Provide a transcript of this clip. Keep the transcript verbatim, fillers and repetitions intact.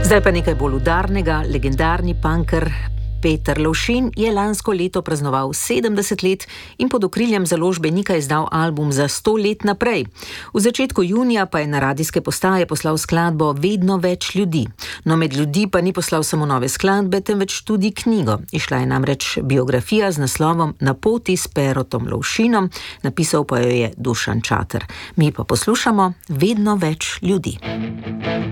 Zdaj pa nekaj bolj udarnega. Legendarni punker Peter Lovšin je lansko leto praznoval sedemdeset let in pod okriljem založbe Nika izdal album za sto let naprej. V začetku junija pa je na radijske postaje poslal skladbo Vedno več ljudi. No, med ljudi pa ni poslal samo nove skladbe, temveč tudi knjigo. Išla je namreč biografija z naslovom Na poti s Perotom Lovšinom, napisal pa jo je Dušan Čater. Mi pa poslušamo Vedno več ljudi.